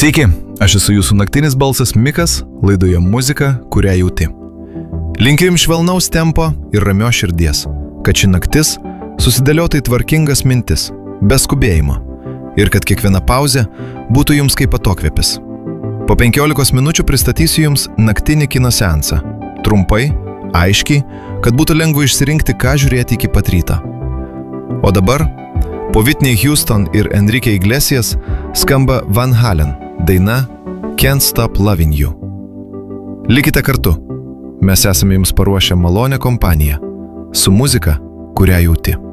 Sveiki, aš esu jūsų naktinis balsas Mikas, laidoje muzika, kurią jauti. Linkiu jums švelnaus tempo ir ramios širdies, kad ši naktis susidėliotai tvarkingas mintis, be skubėjimo, ir kad kiekviena pauzė būtų jums kaip atokvėpis. Po 15 minučių pristatysiu jums naktinį kino seansą. Trumpai, aiškiai, kad būtų lengva išsirinkti, ką žiūrėti iki pat ryto. O dabar, po Whitney Houston ir Enrique Iglesias skamba Van Halen daina Can't Stop Loving You. Likite kartu. Mes esame jums paruošę malonę kompaniją su muzika, kurią jauti.